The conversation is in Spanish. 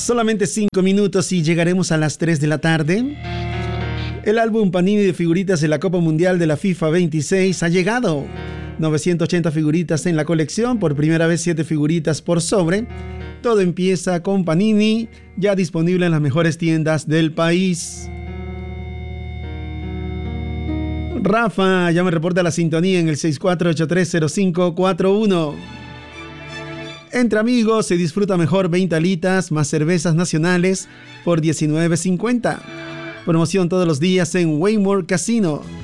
Solamente 5 minutos y llegaremos a las 3 de la tarde. El álbum Panini de figuritas de la Copa Mundial de la FIFA 26 ha llegado. 980 figuritas en la colección, por primera vez 7 figuritas por sobre. Todo empieza con Panini, ya disponible en las mejores tiendas del país. Rafa ya me reporta la sintonía en el 64830541. Entre amigos se disfruta mejor 20 alitas más cervezas nacionales por $19.50. Promoción todos los días en Waymore Casino.